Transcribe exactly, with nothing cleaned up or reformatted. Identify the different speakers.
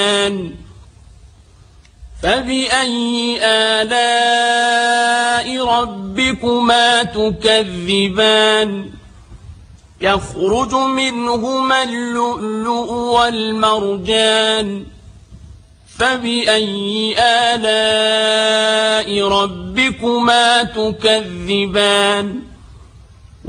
Speaker 1: فبأي آلاء ربكما تكذبان يخرج منهما اللؤلؤ والمرجان فبأي آلاء ربكما تكذبان